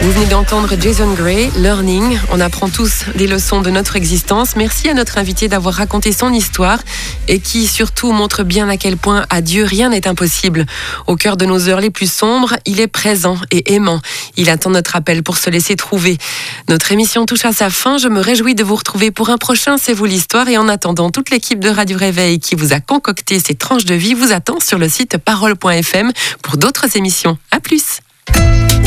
Vous venez d'entendre Jason Gray, Learning. On apprend tous des leçons de notre existence. Merci à notre invité d'avoir raconté son histoire et qui surtout montre bien à quel point à Dieu rien n'est impossible. Au cœur de nos heures les plus sombres, il est présent et aimant. Il attend notre appel pour se laisser trouver. Notre émission touche à sa fin. Je me réjouis de vous retrouver pour un prochain C'est vous l'histoire. Et en attendant, toute l'équipe de Radio Réveil qui vous a concocté ces tranches de vie vous attend sur le site parole.fm pour d'autres émissions. À plus.